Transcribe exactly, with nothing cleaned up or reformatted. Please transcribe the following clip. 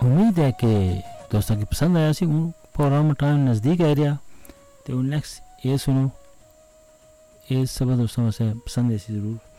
उम्मीद है कि दोस्तों की पसंद आया सी। हूँ प्रोग्राम टाइम नज़दीक आ रहा तो हूँ नैक्सट ये सुनो, ये सब दोस्तों वास्ते पसंद है सी जरूर।